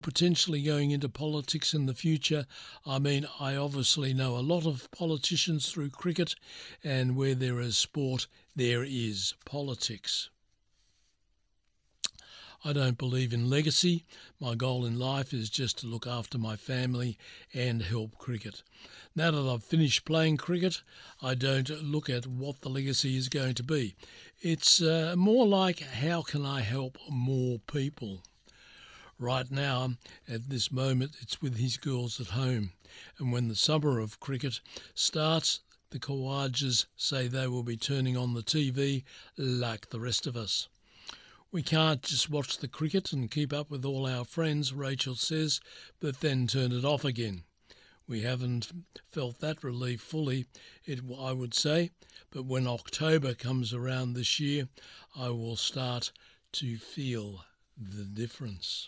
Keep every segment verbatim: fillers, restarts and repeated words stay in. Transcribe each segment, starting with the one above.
potentially going into politics in the future. I mean, I obviously know a lot of politicians through cricket, and where there is sport, there is politics. I don't believe in legacy. My goal in life is just to look after my family and help cricket. Now that I've finished playing cricket, I don't look at what the legacy is going to be. It's uh, more like, how can I help more people? Right now, at this moment, it's with his girls at home. And when the summer of cricket starts, the Khawajas say they will be turning on the T V like the rest of us. We can't just watch the cricket and keep up with all our friends, Rachel says, but then turn it off again. We haven't felt that relief fully, it, I would say, but when October comes around this year, I will start to feel the difference.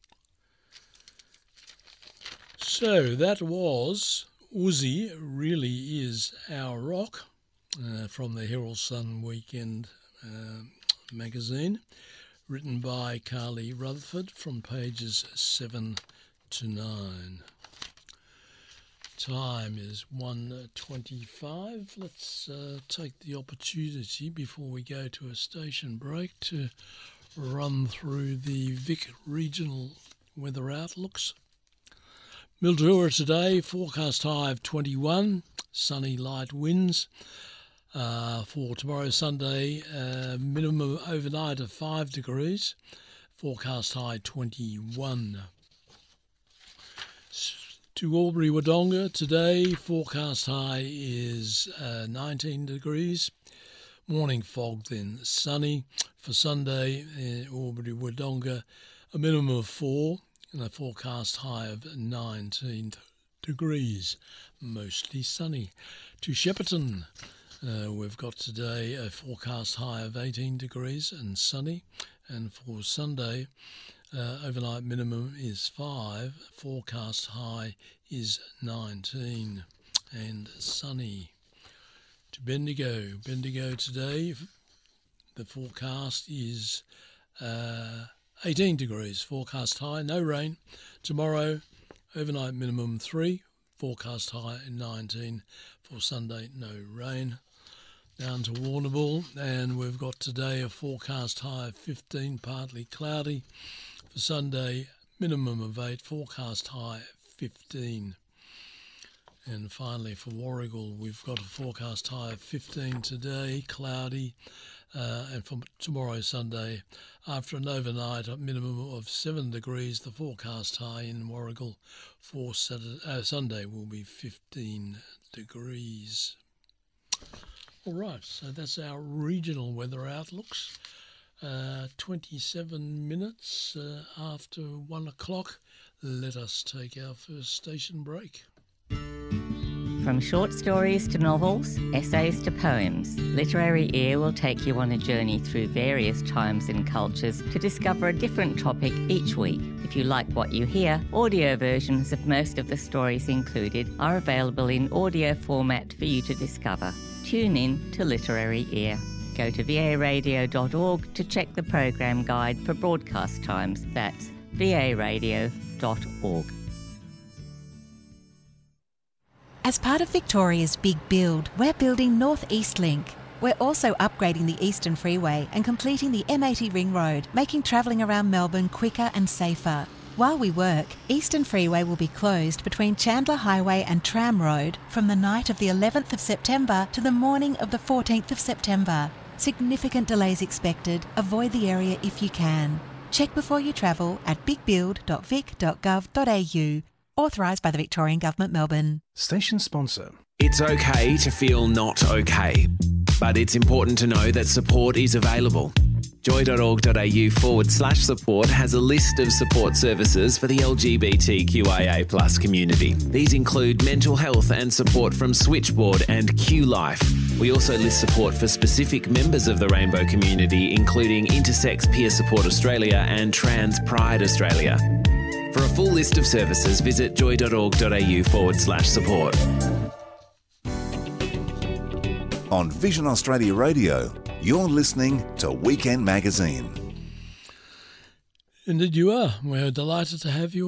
So that was Uzi Really Is Our Rock uh, from the Herald Sun Weekend uh, magazine, written by Carly Rutherford from pages seven to nine. Time is one twenty-five. Let's uh, take the opportunity before we go to a station break to run through the Vic regional weather outlooks. Mildura today, forecast high of twenty-one, sunny light winds. Uh, for tomorrow, Sunday, uh, minimum overnight of five degrees, forecast high twenty-one. To Albury Wodonga today, forecast high is uh, nineteen degrees. Morning fog, then sunny. For Sunday, uh, Albury Wodonga, a minimum of four and a forecast high of nineteen degrees, mostly sunny. To Shepparton, Uh, we've got today a forecast high of eighteen degrees and sunny, and for Sunday, uh, overnight minimum is five, forecast high is nineteen and sunny. To Bendigo, Bendigo today, the forecast is uh, eighteen degrees, forecast high, no rain. Tomorrow, overnight minimum three, forecast high nineteen. For Sunday, no rain. Down to Warrnambool, and we've got today a forecast high of fifteen, partly cloudy. For Sunday, minimum of eight, forecast high fifteen. And finally for Warragul, we've got a forecast high of fifteen today, cloudy. Uh, and for tomorrow, Sunday, after an overnight a minimum of seven degrees, the forecast high in Warragul for Saturday, uh, Sunday will be fifteen degrees. All right, so that's our regional weather outlooks. Uh, twenty-seven minutes uh, after one o'clock. Let us take our first station break. From short stories to novels, essays to poems, Literary Ear will take you on a journey through various times and cultures to discover a different topic each week. If you like what you hear, audio versions of most of the stories included are available in audio format for you to discover. Tune in to Literary Ear. Go to v a radio dot org to check the program guide for broadcast times. That's v a radio dot org. As part of Victoria's big build, we're building North East Link. We're also upgrading the Eastern Freeway and completing the M eighty Ring Road, making travelling around Melbourne quicker and safer. While we work, Eastern Freeway will be closed between Chandler Highway and Tram Road from the night of the eleventh of September to the morning of the fourteenth of September. Significant delays expected. Avoid the area if you can. Check before you travel at big build dot vic dot gov dot a u. Authorised by the Victorian Government, Melbourne. Station sponsor. It's okay to feel not okay, but it's important to know that support is available. joy.org.au forward slash support has a list of support services for the L G B T Q I A plus community. These include mental health and support from Switchboard and Q Life. We also list support for specific members of the rainbow community, including Intersex Peer Support Australia and Trans Pride Australia. For a full list of services, visit joy.org.au forward slash support. On Vision Australia Radio, you're listening to Weekend Magazine. Indeed you are. We're delighted to have you